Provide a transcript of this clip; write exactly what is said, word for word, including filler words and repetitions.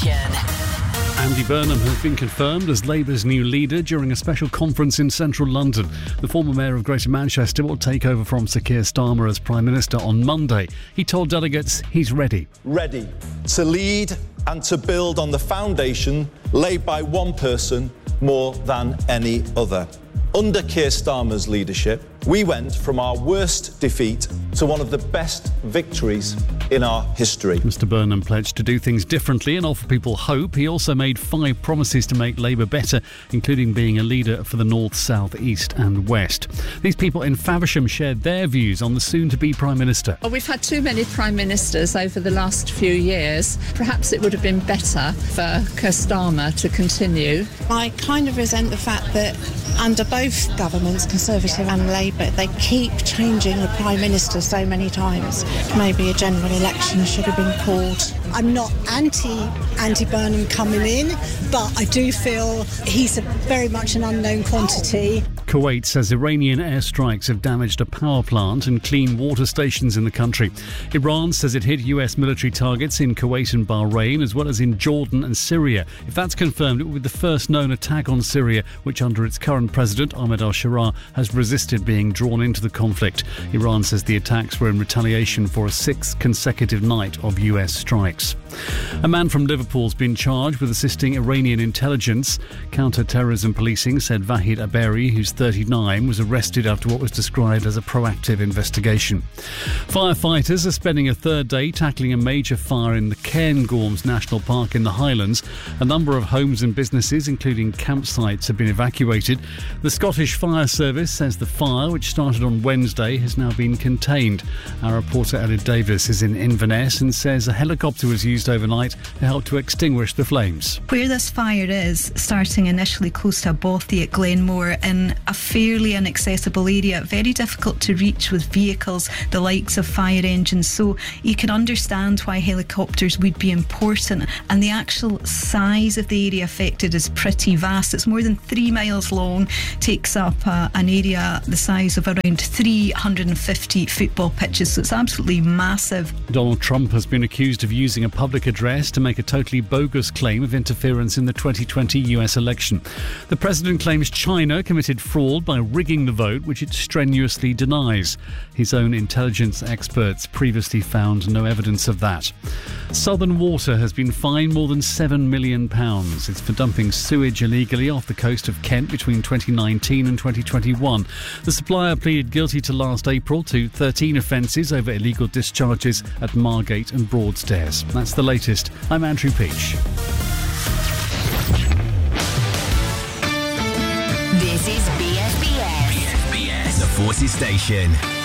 Station. Andy Burnham has been confirmed as Labour's new leader during a special conference in central London. The former mayor of Greater Manchester will take over from Sir Keir Starmer as Prime Minister on Monday. He told delegates he's ready. Ready to lead and to build on the foundation laid by one person more than any other. Under Keir Starmer's leadership, we went from our worst defeat to one of the best victories in our history. Mr Burnham pledged to do things differently and offer people hope. He also made five promises to make Labour better, including being a leader for the North, South, East and West. These people in Faversham shared their views on the soon-to-be Prime Minister. Well, we've had too many Prime Ministers over the last few years. Perhaps it would have been better for Keir Starmer to continue. I kind of resent the fact that under both governments, Conservative and Labour, they keep changing the Prime Minister so many times. Maybe a general election should have been called. I'm not anti Andy Burnham coming in, but I do feel he's a very much an unknown quantity. Kuwait says Iranian airstrikes have damaged a power plant and clean water stations in the country. Iran says it hit U S military targets in Kuwait and Bahrain, as well as in Jordan and Syria. If that's confirmed, it will be the first known attack on Syria, which under its current president, Ahmed al-Sharaa, has resisted being drawn into the conflict. Iran says the attacks were in retaliation for a sixth consecutive night of U S strikes. A man from Liverpool's been charged with assisting Iranian intelligence. Counter-terrorism policing said Vahid Aberi, who's thirty-nine, was arrested after what was described as a proactive investigation. Firefighters are spending a third day tackling a major fire in the Cairngorms National Park in the Highlands. A number of homes and businesses, including campsites, have been evacuated. The Scottish Fire Service says the fire, which started on Wednesday, has now been contained. Our reporter Elliot Davis is in Inverness and says a helicopter was used overnight to help to extinguish the flames. Where this fire is, starting initially close to a bothy at Glenmore in a fairly inaccessible area, very difficult to reach with vehicles, the likes of fire engines, so you can understand why helicopters would be important. And the actual size of the area affected is pretty vast. It's more than three miles long, takes up uh, an area the size of around three hundred fifty football pitches, so it's absolutely massive. Donald Trump has been accused of using a public address to make a totally bogus claim of interference in the twenty twenty U S election. The president claims China committed fraud by rigging the vote, which it strenuously denies. His own intelligence experts previously found no evidence of that. Southern Water has been fined more than seven million pounds. It's for dumping sewage illegally off the coast of Kent between twenty nineteen and twenty twenty-one. The supplier pleaded guilty to last April to thirteen offences over illegal discharges at Margate and Broadstairs. That's the latest. I'm Andrew Peach. This is B S B S. B S B S, the Forces Station.